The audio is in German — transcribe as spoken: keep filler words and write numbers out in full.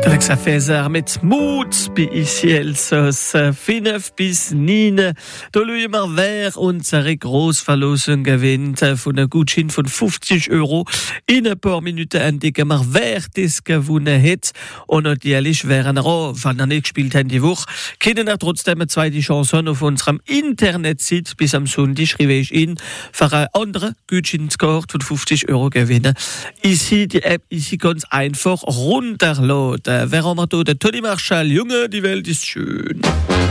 Alexa Faeser mit Mut bei ici Elsass fünf bis neun. Da schauen wir, wer unsere Grossverlosung gewinnt von einem Gutschein von fünfzig Euro. In ein paar Minuten entdecken wir, wer das gewonnen hat. Und natürlich wären wir auch, wenn er nicht gespielt hat die Woche, können wir trotzdem eine zweite Chance haben auf unserem Internetseite. Bis am Sonntag schreibe ich Ihnen für einen anderen Gutscheinscode von fünfzig Euro gewinnen. Ici die App, ici ganz einfach runterladen. Wer haben wir da? Der Tony Marshall, Junge, die Welt ist schön.